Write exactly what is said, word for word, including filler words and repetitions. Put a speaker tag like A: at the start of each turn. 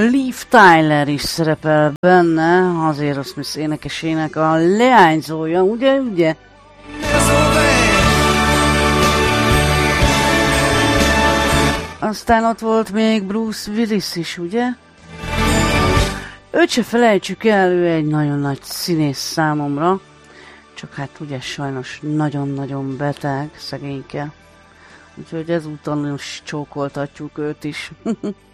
A: Liv Tyler is szerepel benne, az Aerosmith énekesének a leányzója, ugye, ugye? Aztán ott volt még Bruce Willis is, ugye? Őt se felejtsük el, ő egy nagyon nagy színész számomra, csak hát ugye sajnos nagyon-nagyon beteg, szegényke. Úgyhogy ezúton is csókoltatjuk őt is.